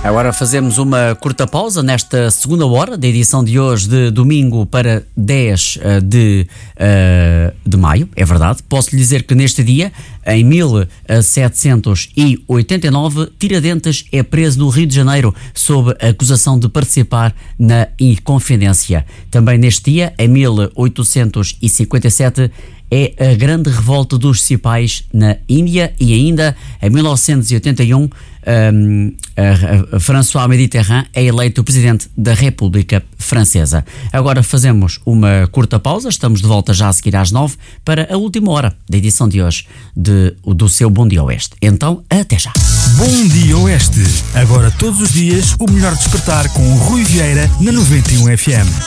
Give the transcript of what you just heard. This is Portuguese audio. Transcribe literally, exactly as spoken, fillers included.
Agora fazemos uma curta pausa nesta segunda hora da edição de hoje, de domingo para dez de, uh, de maio, é verdade. Posso lhe dizer que neste dia, em mil setecentos e oitenta e nove, Tiradentes é preso no Rio de Janeiro sob a acusação de participar na Inconfidência. Também neste dia, em mil oitocentos e cinquenta e sete, é a grande revolta dos cipais na Índia, e ainda em mil novecentos e oitenta e um um, a, a François Mitterrand é eleito presidente da República Francesa. Agora fazemos uma curta pausa, estamos de volta já a seguir às nove para a última hora da edição de hoje de, do seu Bom Dia Oeste. Então, até já. Bom Dia Oeste, agora todos os dias o melhor despertar com o Rui Vieira na noventa e um F M.